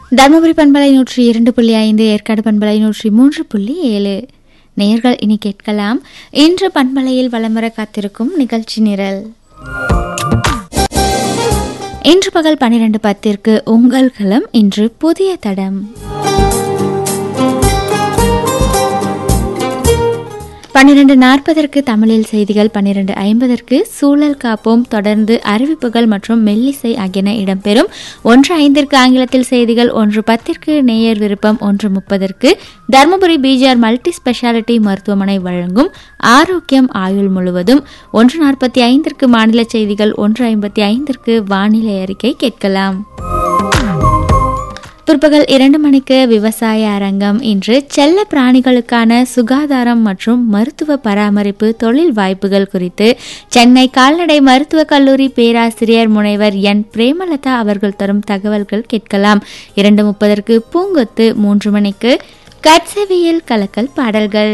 தருமபுரி பண்பலை 102.5, ஏற்காடு பண்பலை 103.7. நேயர்கள் இனி கேட்கலாம் இன்று பண்பலையில் வலம் வர காத்திருக்கும் நிகழ்ச்சி நிரல். இன்று பகல் 12:10 உங்கள் களம். இன்று புதிய தடம். 12:40 தமிழில் செய்திகள், 12:50 சூழல் காப்போம், தொடர்ந்து அறிவிப்புகள் மற்றும் மெல்லிசை ஆகியன இடம்பெறும். 1:05 ஆங்கிலத்தில் செய்திகள், 1:10 நேயர் விருப்பம், 1:30 தருமபுரி பிஜிஆர் மல்டி ஸ்பெஷாலிட்டி மருத்துவமனை வழங்கும் ஆரோக்கியம் ஆயுள் முழுவதும், 1:45 மாநில செய்திகள், 1:55 வானிலை அறிக்கை கேட்கலாம். பிற்பகல் 2 மணிக்கு விவசாய அரங்கம். இன்று செல்ல பிராணிகளுக்கான சுகாதாரம் மற்றும் மருத்துவ பராமரிப்பு தொழில் வாய்ப்புகள் குறித்து சென்னை கால்நடை மருத்துவக் கல்லூரி பேராசிரியர் முனைவர் என் பிரேமலதா அவர்கள் தரும் தகவல்கள் கேட்கலாம். 2:30 பூங்கொத்து. 3 மணிக்கு கட்செவியில் கலக்கல் பாடல்கள்.